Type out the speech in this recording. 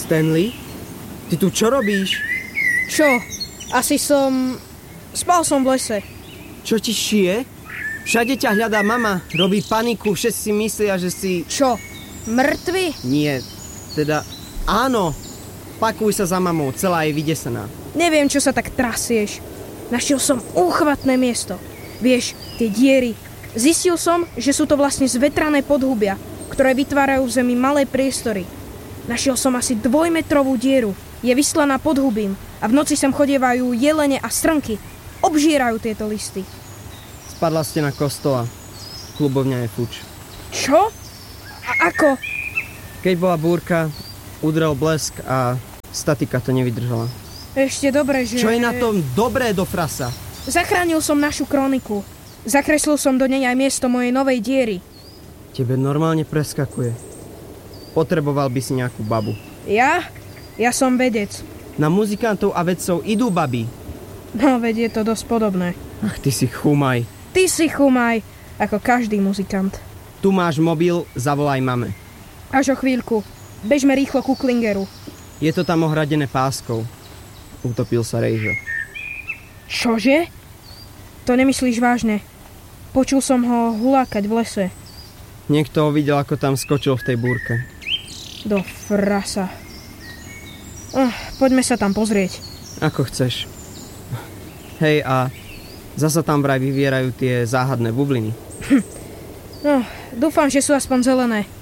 Stanley? Ty tu čo robíš? Čo? Spal som v lese. Čo ti šije? Všade ťa hľadá mama. Robí paniku, všetci si myslia, že si... Čo? Mŕtvy? Nie, teda áno. Pakuj sa za mamou, celá je vydesená. Neviem, čo sa tak trasieš. Našiel som úchvatné miesto. Vieš, tie diery. Zistil som, že sú to vlastne zvetrané podhubia, ktoré vytvárajú v zemi malé priestory. Našiel som asi 2-metrovú dieru. Je vyslaná podhubím a v noci sem chodievajú jelene a strnky. Obžírajú tieto listy. Spadla stena kostola. Klubovňa je fuč. Čo? A ako? Keď bola búrka, udrel blesk a statika to nevydržala. Ešte dobre, že... Čo je na tom dobré do frasa? Zachránil som našu kroniku. Zakreslil som do nej aj miesto mojej novej diery. Tebe normálne preskakuje. Potreboval by si nejakú babu. Ja? Ja som vedec. Na muzikantov a vedcov idú baby. No, veď je to dosť podobné. Ach, ty si chumaj. Ty si chumaj, ako každý muzikant. Tu máš mobil, zavolaj mame. Až o chvíľku. Bežme rýchlo ku Klingeru. Je to tam ohradené páskou. Utopil sa Rejžo. Čože? To nemyslíš vážne. Počul som ho hulákať v lese. Niekto ho videl, ako tam skočil v tej búrke. Do frasa. Poďme sa tam pozrieť. Ako chceš. Hej, a zasa tam vraj vyvierajú tie záhadné bubliny. No, dúfam, že sú aspoň zelené.